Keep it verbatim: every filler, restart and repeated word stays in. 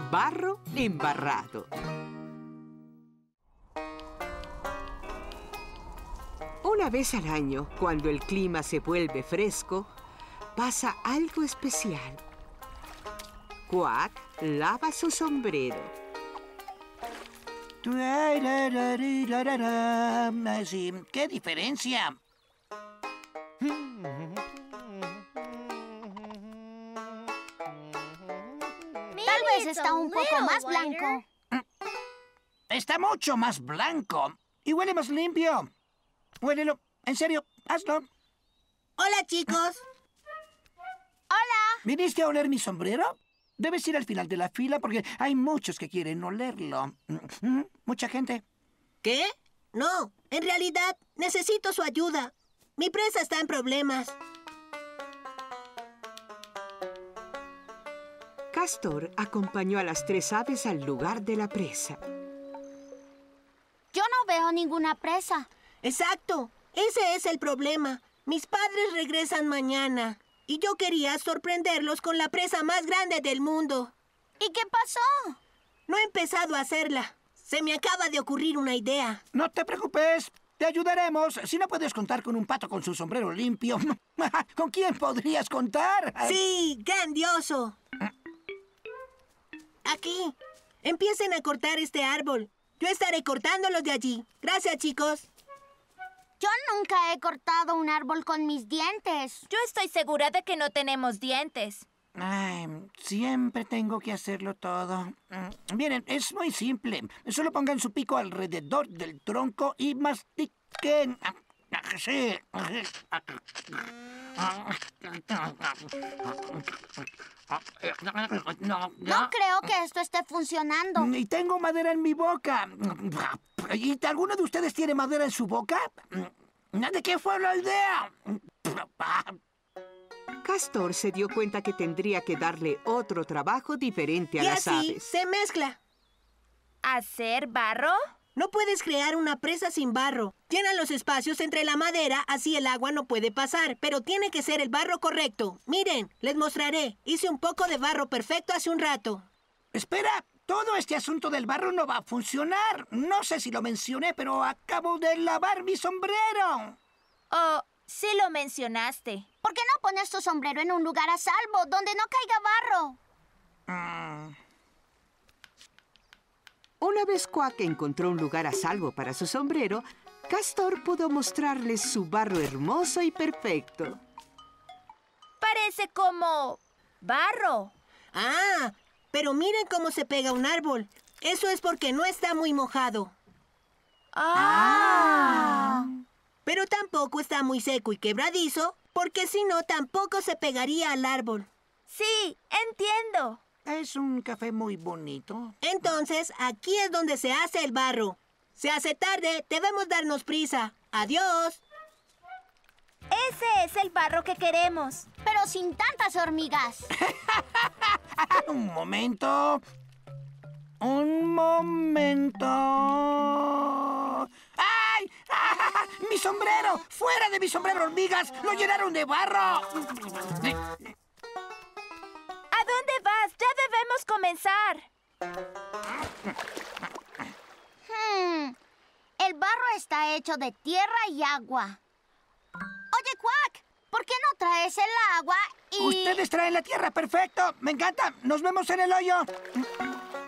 barro embarrado. Una vez al año, cuando el clima se vuelve fresco, pasa algo especial. Quack lava su sombrero. Sí, ¿qué diferencia? Tal vez está un poco más blanco. Está mucho más blanco. Y huele más limpio. Huélelo. En serio, hazlo. Hola, chicos. Hola. ¿Viniste a oler mi sombrero? Debes ir al final de la fila porque hay muchos que quieren olerlo. Mucha gente. ¿Qué? No, en realidad necesito su ayuda. Mi presa está en problemas. Castor acompañó a las tres aves al lugar de la presa. Yo no veo ninguna presa. Exacto. Ese es el problema. Mis padres regresan mañana. Y yo quería sorprenderlos con la presa más grande del mundo. ¿Y qué pasó? No he empezado a hacerla. Se me acaba de ocurrir una idea. No te preocupes. Te ayudaremos. Si no puedes contar con un pato con su sombrero limpio, ¿con quién podrías contar? Sí, grandioso. Aquí. Empiecen a cortar este árbol. Yo estaré cortándolos de allí. Gracias, chicos. Yo nunca he cortado un árbol con mis dientes. Yo estoy segura de que no tenemos dientes. Ay, siempre tengo que hacerlo todo. Miren, es muy simple. Solo pongan su pico alrededor del tronco y mastiquen. Sí. No, no creo que esto esté funcionando. Y tengo madera en mi boca. ¿Y alguno de ustedes tiene madera en su boca? ¿De qué fue la idea? Castor se dio cuenta que tendría que darle otro trabajo diferente a y las así aves. se mezcla. ¿Hacer barro? No puedes crear una presa sin barro. Llena los espacios entre la madera, así el agua no puede pasar. Pero tiene que ser el barro correcto. Miren, les mostraré. Hice un poco de barro perfecto hace un rato. Espera, todo este asunto del barro no va a funcionar. No sé si lo mencioné, pero acabo de lavar mi sombrero. Oh, sí lo mencionaste. ¿Por qué no pones tu sombrero en un lugar a salvo, donde no caiga barro? Mm. Una vez Quack encontró un lugar a salvo para su sombrero, Castor pudo mostrarles su barro hermoso y perfecto. Parece como barro. Ah, pero miren cómo se pega un árbol. Eso es porque no está muy mojado. Ah. Pero tampoco está muy seco y quebradizo, porque si no, tampoco se pegaría al árbol. Sí, entiendo. Es un café muy bonito. Entonces, aquí es donde se hace el barro. Se hace tarde, debemos darnos prisa. ¡Adiós! Ese es el barro que queremos. Pero sin tantas hormigas. Un momento. Un momento. ¡Ay! ¡Ah! ¡Mi sombrero! ¡Fuera de mi sombrero, hormigas! ¡Lo llenaron de barro! ¿A dónde vas? ¡Ya debemos comenzar! Hmm. El barro está hecho de tierra y agua. Oye, Quack, ¿por qué no traes el agua y...? Ustedes traen la tierra, perfecto. Me encanta. Nos vemos en el hoyo.